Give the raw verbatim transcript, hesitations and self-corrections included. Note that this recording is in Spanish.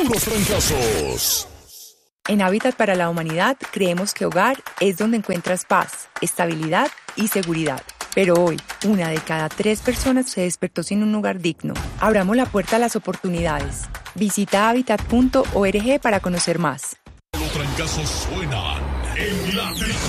Puros fracasos. En Hábitat para la Humanidad creemos que hogar es donde encuentras paz, estabilidad y seguridad. Pero hoy, una de cada tres personas se despertó sin un hogar digno. Abramos la puerta a las oportunidades. Visita hábitat punto org para conocer más. Los trancazos suenan en la